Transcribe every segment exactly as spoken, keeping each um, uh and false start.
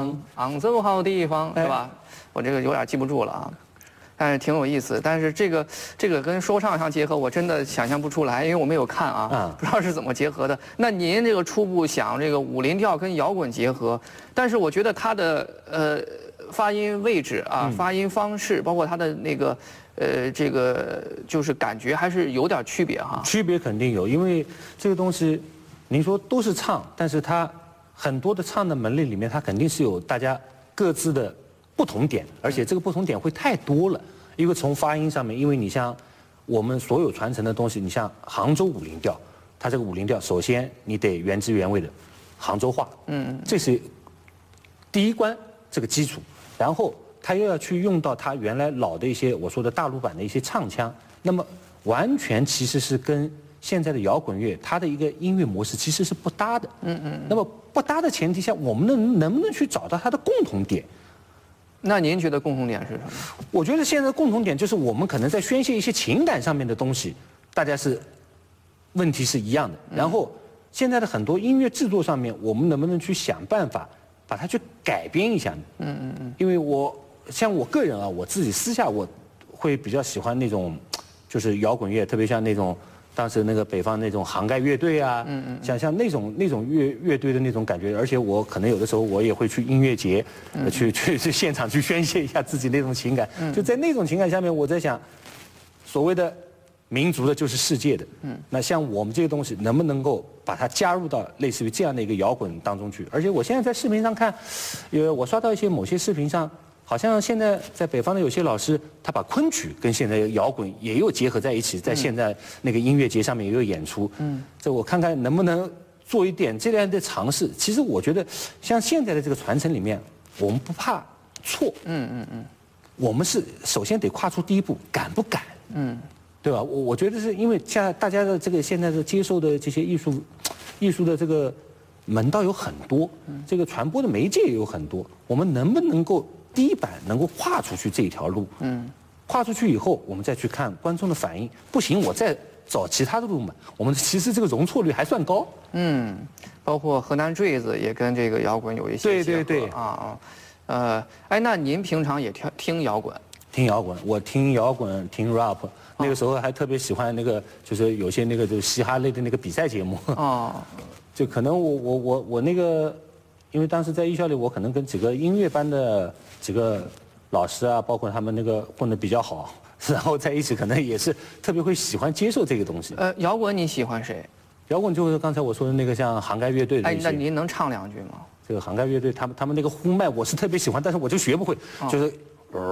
方， 杭州好地方，是吧？我这个有点记不住了啊。但是挺有意思，但是这个这个跟说唱相结合，我真的想象不出来，因为我没有看啊，不知道是怎么结合的。那您这个初步想这个武林调跟摇滚结合，但是我觉得它的呃发音位置啊、发音方式，包括它的那个呃这个就是感觉还是有点区别哈。 区别肯定有，因为这个东西，您说都是唱，但是它很多的唱的门类里面，它肯定是有大家各自的不同点，而且这个不同点会太多了。因为从发音上面，因为你像我们所有传承的东西，你像杭州武林调，它这个武林调，首先你得原汁原味的杭州话，嗯，这是第一关这个基础，然后它又要去用到它原来老的一些我说的大陆版的一些唱腔，那么完全其实是跟现在的摇滚乐它的一个音乐模式其实是不搭的，嗯嗯，那么不搭的前提下，我们能能不能去找到它的共同点？ 那您觉得共同点是什么？ 我觉得现在的共同点就是我们可能在宣泄一些情感上面的东西，大家是问题是一样的。然后现在的很多音乐制作上面，我们能不能去想办法把它去改编一下呢？嗯嗯嗯。因为我像我个人啊，我自己私下我会比较喜欢那种就是摇滚乐，特别像那种当时那个北方那种杭盖乐队啊，嗯嗯，像像那种那种乐乐队的那种感觉，而且我可能有的时候我也会去音乐节，嗯、去去去现场去宣泄一下自己那种情感。嗯、就在那种情感下面，我在想，所谓的民族的就是世界的，嗯，那像我们这个东西能不能够把它加入到类似于这样的一个摇滚当中去？而且我现在在视频上看，因为我刷到一些某些视频上。好像现在在北方的有些老师，他把昆曲跟现在摇滚也有结合在一起，在现在那个音乐节上面也有演出。嗯，这我看看能不能做一点这样的尝试。其实我觉得，像现在的这个传承里面，我们不怕错。嗯嗯嗯，我们是首先得跨出第一步，敢不敢？嗯，对吧？我我觉得是因为像大家的这个现在的接受的这些艺术，艺术的这个门道有很多，这个传播的媒介也有很多，我们能不能够？第一版能够跨出去这一条路，嗯，跨出去以后，我们再去看观众的反应，不行，我再找其他的路嘛。我们其实这个容错率还算高， 嗯，包括河南坠子也跟这个摇滚有一些结合， 对对对啊啊，呃，哎，那您平常也听听摇滚？ 听摇滚，我听摇滚，听 rap， 那个时候还特别喜欢那个，就是有些那个就是嘻哈类的那个比赛节目，哦，就可能我我我我那个。因为当时在艺校里，我可能跟几个音乐班的几个老师啊，包括他们那个混得比较好，然后在一起可能也是特别会喜欢接受这个东西。 呃，摇滚你喜欢谁？ 摇滚就是刚才我说的那个像杭盖乐队的。 哎，那您能唱两句吗？ 这个杭盖乐队，他们他们那个呼麦我是特别喜欢，但是我就学不会，哦、就是，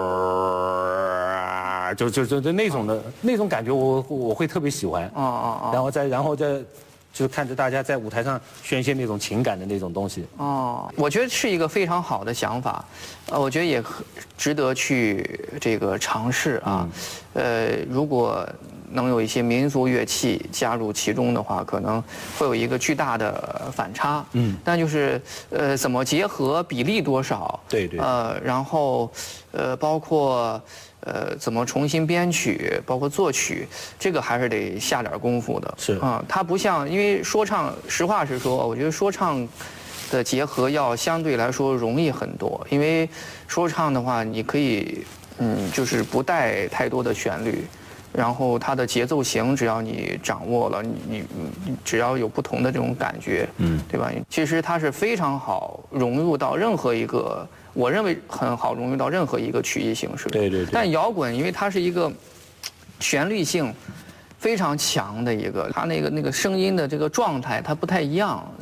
呃，就就就就那种的、哦、那种感觉我，我我会特别喜欢。哦哦哦。然后再然后再。就是看着大家在舞台上宣泄那种情感的那种东西。 哦，我觉得是一个非常好的想法，呃，我觉得也值得去这个尝试啊。嗯、呃，如果能有一些民族乐器加入其中的话，可能会有一个巨大的反差。嗯。但就是呃，怎么结合，比例多少？ 对对。 呃，然后呃，包括。呃，怎么重新编曲，包括作曲，这个还是得下点功夫的。 是啊、嗯，它不像，因为说唱，实话实说，我觉得说唱的结合要相对来说容易很多。因为说唱的话，你可以，嗯，就是不带太多的旋律，然后它的节奏型，只要你掌握了，你你你只要有不同的这种感觉，嗯，对吧？其实它是非常好融入到任何一个。我认为很好融入到任何一个曲艺形式。 对对对。 但摇滚，因为它是一个旋律性非常强的一个，它那个那个声音的这个状态，它不太一样。